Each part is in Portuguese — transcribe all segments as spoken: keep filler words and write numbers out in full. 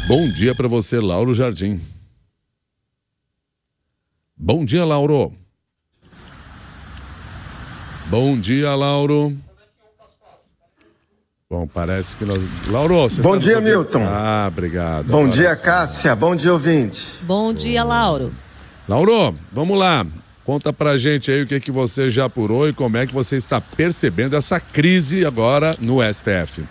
Bom dia para você, Lauro Jardim. Bom dia, Lauro. Bom dia, Lauro. Bom, parece que nós... Lauro, você Bom tá dia, ouvindo? Milton. Ah, obrigado. Bom Agora dia, sim. Cássia. Bom dia, ouvinte. Bom dia, Lauro. Lauro, vamos lá. Conta pra gente aí o que, que você já apurou e como é que você está percebendo essa crise agora no S T F.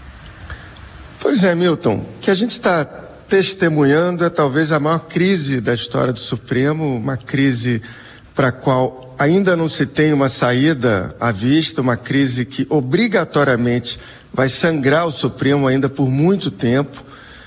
Pois é, Milton. O que a gente está testemunhando é talvez a maior crise da história do Supremo, uma crise para a qual ainda não se tem uma saída à vista, uma crise que obrigatoriamente vai sangrar o Supremo ainda por muito tempo.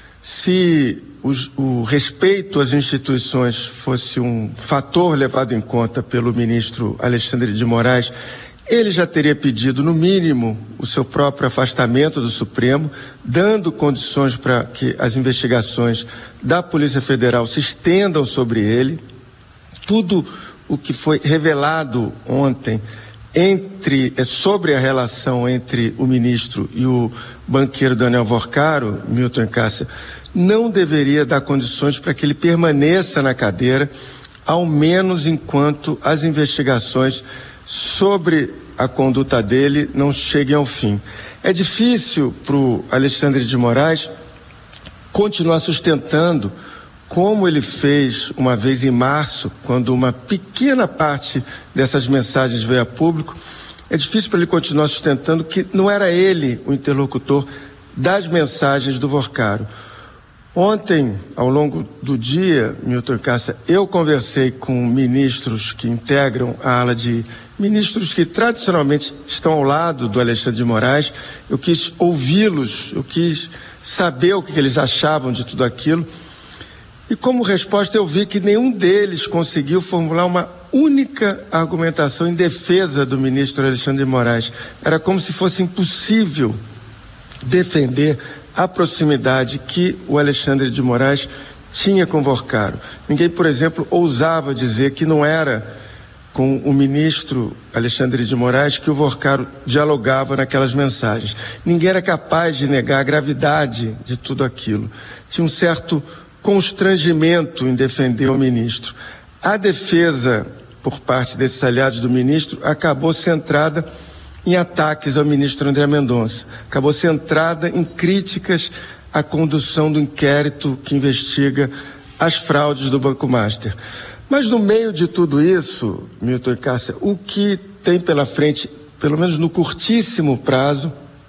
Se os, o respeito às instituições fosse um fator levado em conta pelo ministro Alexandre de Moraes, ele já teria pedido, no mínimo, o seu próprio afastamento do Supremo, dando condições para que as investigações da Polícia Federal se estendam sobre ele. Tudo o que foi revelado ontem entre, sobre a relação entre o ministro e o banqueiro Daniel Vorcaro, Milton e Cássia, não deveria dar condições para que ele permaneça na cadeira, ao menos enquanto as investigações sobre a conduta dele não cheguem ao fim. É difícil para o Alexandre de Moraes continuar sustentando, como ele fez uma vez em março, quando uma pequena parte dessas mensagens veio a público. É difícil para ele continuar sustentando que não era ele o interlocutor das mensagens do Vorcaro. Ontem, ao longo do dia, Milton e Cássia, eu conversei com ministros que integram a ala de ministros que tradicionalmente estão ao lado do Alexandre de Moraes. Eu quis ouvi-los, eu quis saber o que eles achavam de tudo aquilo. E como resposta eu vi que nenhum deles conseguiu formular uma única argumentação em defesa do ministro Alexandre de Moraes. Era como se fosse impossível defender a proximidade que o Alexandre de Moraes tinha com Vorcaro. Ninguém, por exemplo, ousava dizer que não era com o ministro Alexandre de Moraes que o Vorcaro dialogava naquelas mensagens. Ninguém era capaz de negar a gravidade de tudo aquilo. Tinha um certo constrangimento em defender o ministro. A defesa por parte desses aliados do ministro acabou centrada em ataques ao ministro André Mendonça. Acabou centrada em críticas à condução do inquérito que investiga as fraudes do Banco Master. Mas no meio de tudo isso, Milton e Cássia, o que tem pela frente, pelo menos no curtíssimo prazo,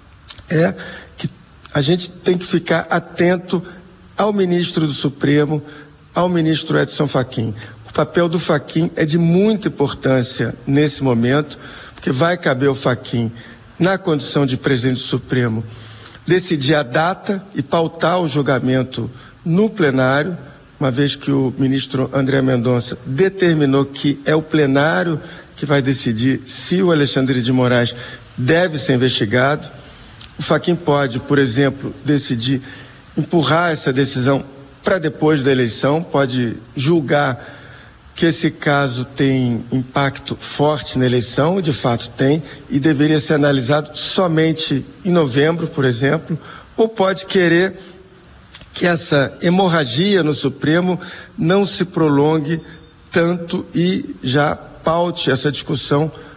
é que a gente tem que ficar atento ao ministro do Supremo, ao ministro Edson Fachin. O papel do Fachin é de muita importância nesse momento, porque vai caber ao Fachin, na condição de presidente do Supremo, decidir a data e pautar o julgamento no plenário, uma vez que o ministro André Mendonça determinou que é o plenário que vai decidir se o Alexandre de Moraes deve ser investigado. O Fachin pode, por exemplo, decidir empurrar essa decisão para depois da eleição, pode julgar que esse caso tem impacto forte na eleição, de fato tem, e deveria ser analisado somente em novembro, por exemplo, ou pode querer que essa hemorragia no Supremo não se prolongue tanto e já paute essa discussão